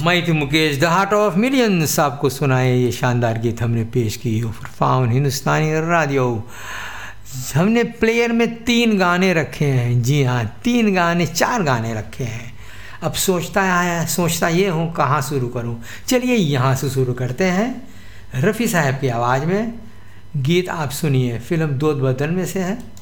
मैं थी Mukesh, the heart of millions आपको सुनाए ये शानदार गीत हमने पेश की फाउन हिंदुस्तानी रेडियो। हमने प्लेयर में 3 गाने रखे हैं, जी हाँ 3 गाने 4 गाने रखे हैं। अब सोचता ये हूँ कहाँ शुरू करूँ। चलिए यहाँ से शुरू करते हैं। रफ़ी साहब की आवाज़ में गीत आप सुनिए, फिल्म दो बदन में से है।